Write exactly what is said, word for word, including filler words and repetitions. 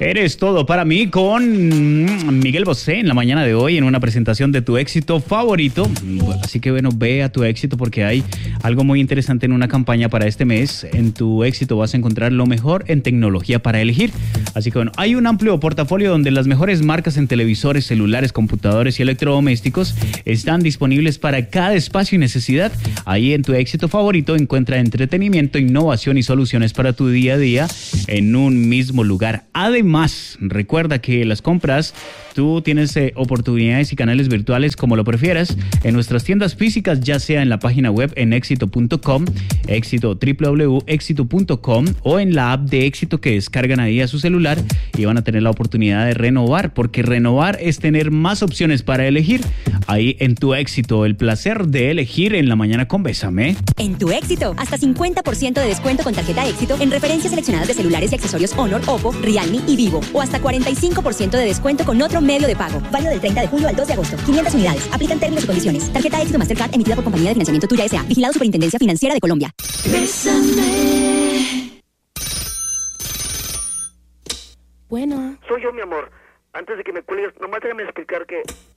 Eres todo para mí con Miguel Bosé en la mañana de hoy en una presentación de tu éxito favorito. Así que bueno, ve a tu éxito porque hay algo muy interesante en una campaña para este mes. En tu éxito vas a encontrar lo mejor en tecnología para elegir. Así que bueno, hay un amplio portafolio donde las mejores marcas en televisores, celulares, computadores y electrodomésticos están disponibles para cada espacio y necesidad. Ahí en tu éxito favorito encuentra entretenimiento, innovación y soluciones para tu día a día en un mismo lugar. Además, Más, recuerda que las compras, tú tienes eh, oportunidades y canales virtuales como lo prefieras en nuestras tiendas físicas, ya sea en la página web en éxito punto com, éxito, doble u doble u doble u punto éxito punto com o en la app de Éxito que descargan ahí a su celular y van a tener la oportunidad de renovar, porque renovar es tener más opciones para elegir. Ahí en tu éxito, el placer de elegir en la mañana con Bésame. En tu éxito, hasta cincuenta por ciento de descuento con tarjeta Éxito en referencias seleccionadas de celulares y accesorios Honor, Oppo, Realme y Vivo, o hasta cuarenta y cinco por ciento de descuento con otro medio de pago. Válido del treinta de julio al dos de agosto. quinientas unidades. Aplican términos y condiciones. Tarjeta Éxito Mastercard emitida por Compañía de Financiamiento Tuya S A. Vigilado Superintendencia Financiera de Colombia. Bésame. Bueno. Soy yo, mi amor. Antes de que me cuelgues, nomás déjame explicar que...